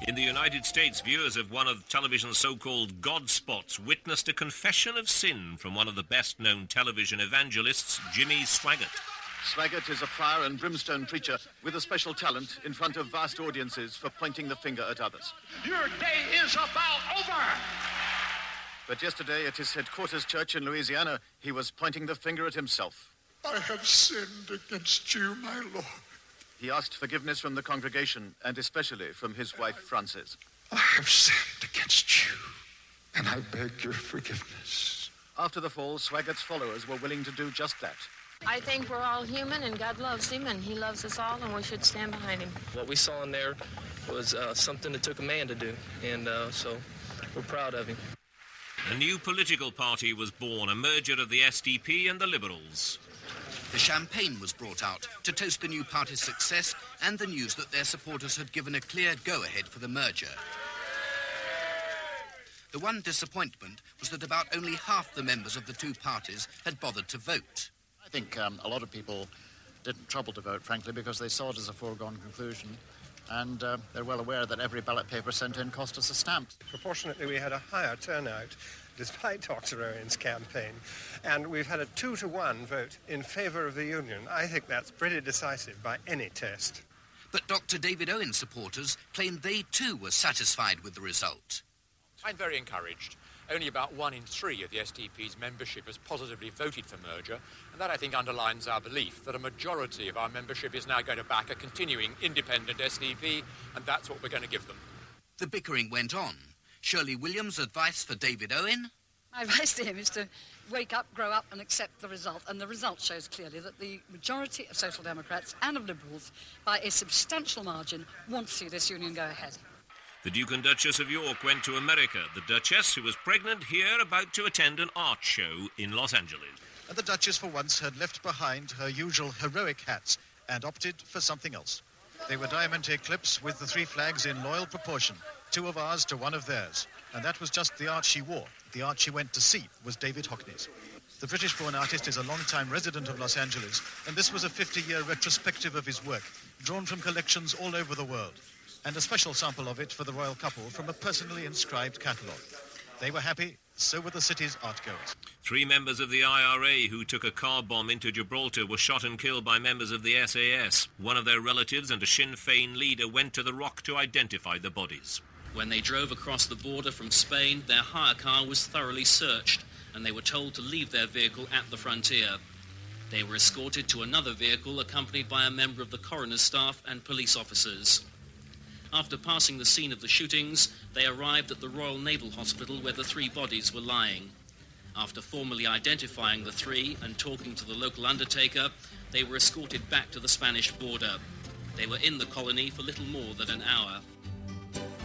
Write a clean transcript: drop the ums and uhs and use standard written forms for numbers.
In the United States, viewers of one of television's so-called God spots witnessed a confession of sin from one of the best-known television evangelists, Jimmy Swaggart. Swaggart is a fire and brimstone preacher with a special talent in front of vast audiences for pointing the finger at others. Your day is about over! But yesterday at his headquarters church in Louisiana, he was pointing the finger at himself. I have sinned against you, my Lord. He asked forgiveness from the congregation, and especially from his wife, Frances. I have sinned against you, and I beg your forgiveness. After the fall, Swaggart's followers were willing to do just that. I think we're all human, and God loves him, and he loves us all, and we should stand behind him. What we saw in there was something that took a man to do, and so we're proud of him. A new political party was born, a merger of the SDP and the Liberals. The champagne was brought out to toast the new party's success and the news that their supporters had given a clear go-ahead for the merger. The one disappointment was that about only half the members of the two parties had bothered to vote. I think a lot of people didn't trouble to vote, frankly, because they saw it as a foregone conclusion. And they're well aware that every ballot paper sent in cost us a stamp. Proportionately, we had a higher turnout, despite Dr. Owen's campaign. And we've had a 2-to-1 vote in favour of the union. I think that's pretty decisive by any test. But Dr. David Owen supporters claimed they too were satisfied with the result. I'm very encouraged. Only about 1 in 3 of the SDP's membership has positively voted for merger, and that, I think, underlines our belief that a majority of our membership is now going to back a continuing independent SDP, and that's what we're going to give them. The bickering went on. Shirley Williams' advice for David Owen? My advice to him is to wake up, grow up and accept the result. And the result shows clearly that the majority of Social Democrats and of Liberals, by a substantial margin, want to see this union go ahead. The Duke and Duchess of York went to America. The Duchess, who was pregnant here, about to attend an art show in Los Angeles. And the Duchess, for once, had left behind her usual heroic hats and opted for something else. They were diamante clips with the 3 flags in loyal proportion, 2 of ours to 1 of theirs. And that was just the art she wore. The art she went to see was David Hockney's. The British-born artist is a long-time resident of Los Angeles, and this was a 50-year retrospective of his work, drawn from collections all over the world, and a special sample of it for the royal couple from a personally inscribed catalogue. They were happy, so were the city's artgoers. 3 members of the IRA who took a car bomb into Gibraltar were shot and killed by members of the SAS. One of their relatives and a Sinn Féin leader went to the Rock to identify the bodies. When they drove across the border from Spain, their hire car was thoroughly searched, and they were told to leave their vehicle at the frontier. They were escorted to another vehicle accompanied by a member of the coroner's staff and police officers. After passing the scene of the shootings, they arrived at the Royal Naval Hospital where the 3 bodies were lying. After formally identifying the 3 and talking to the local undertaker, they were escorted back to the Spanish border. They were in the colony for little more than an hour.